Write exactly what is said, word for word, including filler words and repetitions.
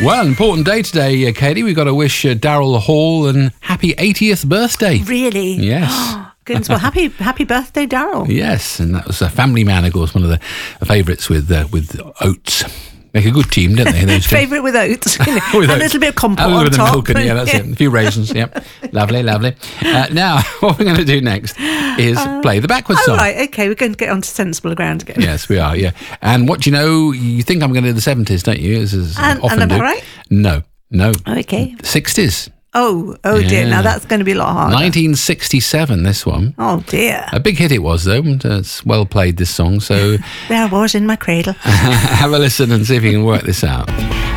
Well, important day today, uh, Katie. We've got to wish uh, Daryl Hall an happy eightieth birthday. Really? Yes. Goodness, well, happy happy birthday, Daryl. Yes, and that was a Family Man, of course, one of the favourites with uh, with Oates. Make a good team, don't they? Those Favourite with oats. You know, with a oats. little bit of compote A little on bit top. of milk, and, yeah, that's it. A few raisins, yep. Lovely, lovely. Uh, now, what we're going to do next is Uh, play the backwards Oh, song. right, okay, we're going to get onto sensible ground again. Yes, we are, yeah. And what do you know? You think I'm going to do the seventies, don't you? As, as And- often and am I do. right? No, no. Okay. sixties. Oh, oh dear, Yeah. now that's going to be a lot harder. nineteen sixty-seven, this one. Oh dear. A big hit it was, though. And, uh, it's well played, this song. So There I was in my cradle. have a listen and see if you can work this out.